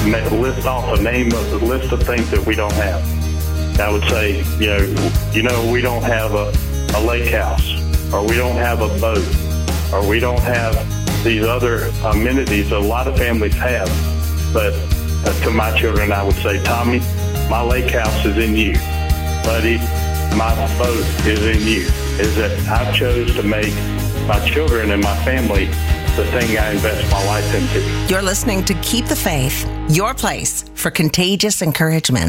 list off a list of things that we don't have. I would say, we don't have a lake house, or we don't have a boat, or we don't have these other amenities a lot of families have. But to my children, I would say, Tommy, my lake house is in you. Buddy, my boat is in you. Is that I chose to make my children and my family the thing I invest my life into. You're listening to Keep the Faith, your place for contagious encouragement.